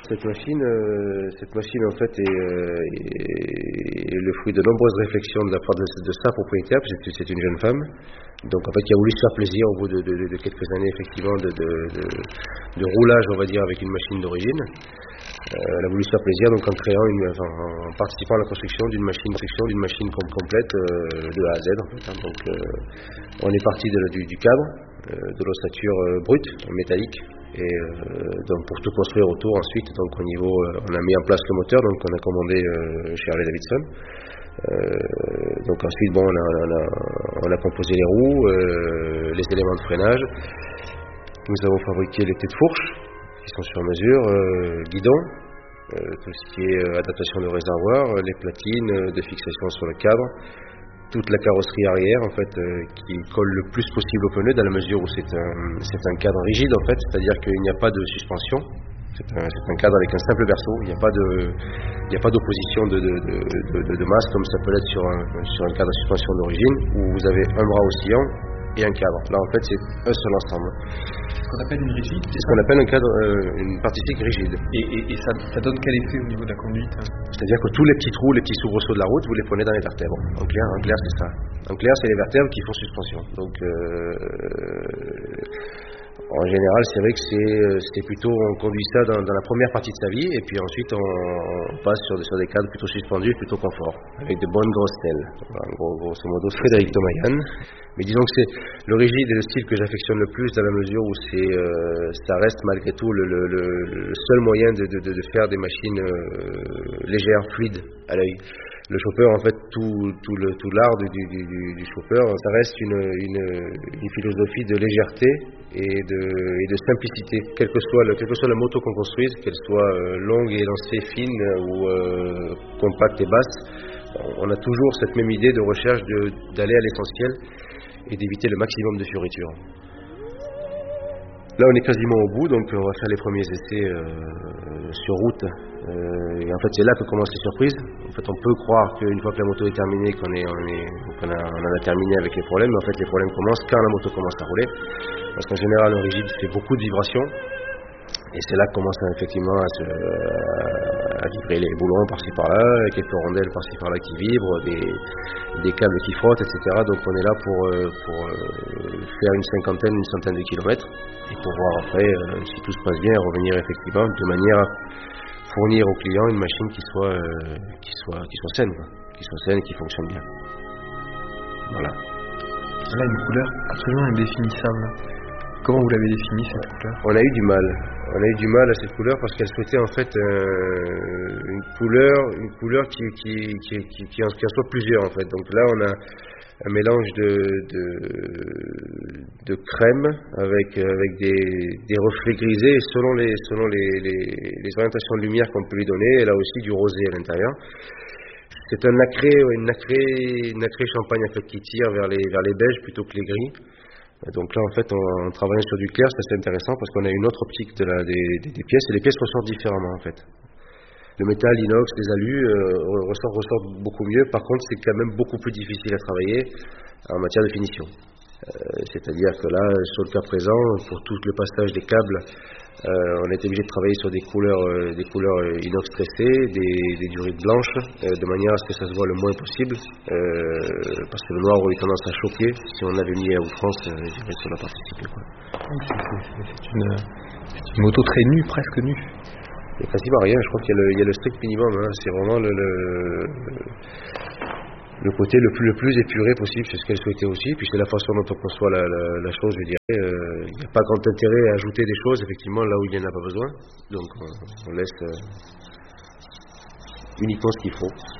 Cette machine en fait est le fruit de nombreuses réflexions de la part de sa propriétaire, puisque c'est une jeune femme. Donc en fait, qui a voulu se faire plaisir au bout de quelques années effectivement de roulage, on va dire, avec une machine d'origine. Elle a voulu se faire plaisir donc en participant à la construction d'une machine complète de A à Z en fait. Donc on est parti du cadre, de l'ossature brute, métallique, et donc pour tout construire autour ensuite. Donc au niveau, on a mis en place le moteur, donc on a commandé chez Harley Davidson. Donc ensuite on a composé les roues, les éléments de freinage. Nous avons fabriqué les têtes fourches qui sont sur mesure, guidon, tout ce qui est adaptation de réservoir, les platines de fixation sur le cadre, toute la carrosserie arrière en fait qui colle le plus possible au pneu, dans la mesure où c'est un cadre rigide en fait, c'est-à-dire qu'il n'y a pas de suspension. C'est un cadre avec un simple berceau, il n'y a pas d'opposition de masse comme ça peut l'être sur un cadre de suspension d'origine, où vous avez un bras oscillant et un cadre. Là en fait c'est un seul ensemble. C'est ce qu'on appelle une rigide. C'est ce qu'on appelle un cadre, une partie cycle rigide. Et ça donne quel effet au niveau de la conduite? C'est-à-dire que tous les petits trous, les petits soubresauts de la route, vous les prenez dans les vertèbres. En clair c'est ça. En clair c'est les vertèbres qui font suspension. Donc en général, c'est vrai que c'est plutôt, on conduit ça dans la première partie de sa vie, et puis ensuite on passe sur des cadres plutôt suspendus, plutôt confort, avec de bonnes grosses selles. Voilà, grosso modo, Frédéric Thomayan. Mais disons que c'est le rigide et le style que j'affectionne le plus, dans la mesure où ça reste malgré tout le seul moyen de faire des machines légères, fluides à l'œil. Le chopper, en fait, tout l'art du chopper, ça reste une philosophie de légèreté et de simplicité. Quelle que soit la moto qu'on construise, qu'elle soit longue et lancée, fine ou compacte et basse, on a toujours cette même idée de recherche d'aller à l'essentiel et d'éviter le maximum de fioritures. Là, on est quasiment au bout, donc on va faire les premiers essais sur route. Et en fait, c'est là que commencent les surprises. En fait, on peut croire qu'une fois que la moto est terminée, qu'on en a terminé avec les problèmes, mais en fait, les problèmes commencent quand la moto commence à rouler. Parce qu'en général, un rigide fait beaucoup de vibrations. Et c'est là que commencent effectivement à vibrer les boulons par-ci par-là, quelques rondelles par-ci par-là qui vibrent, des câbles qui frottent, etc. Donc on est là pour faire une centaine de kilomètres, et pour voir après, si tout se passe bien, revenir effectivement de manière à fournir au client une machine qui soit saine, et qui fonctionne bien. Voilà. Là, une couleur absolument indéfinissable. Comment vous l'avez définie cette couleur? On a eu du mal à cette couleur parce qu'elle souhaitait en fait une couleur qui en soit plusieurs en fait. Donc là on a un mélange de crème avec des reflets grisés, et selon les orientations de lumière qu'on peut lui donner, elle a aussi du rosé à l'intérieur. C'est une nacré champagne en fait qui tire vers les beiges plutôt que les gris. Donc là en fait en travaillant sur du clair, c'est assez intéressant parce qu'on a une autre optique des pièces, et les pièces ressortent différemment en fait. Le métal, l'inox, les alus ressortent beaucoup mieux. Par contre, c'est quand même beaucoup plus difficile à travailler en matière de finition. C'est-à-dire que là, sur le cas présent, pour tout le passage des câbles, on a été obligé de travailler sur des couleurs inox tressées, des durites blanches, de manière à ce que ça se voit le moins possible, parce que le noir aurait tendance à choquer si on l'avait mis à outrance, je dirais, sur la partie cycle, quoi. C'est une moto très nue, presque nue. Il n'y a quasiment rien, je crois qu'il y a le strict minimum, hein. C'est vraiment le côté le plus épuré possible, c'est ce qu'elle souhaitait aussi, puis c'est la façon dont on conçoit la chose, je dirais. Il n'y a pas grand intérêt à ajouter des choses, effectivement, là où il n'y en a pas besoin, donc on laisse uniquement ce qu'il faut.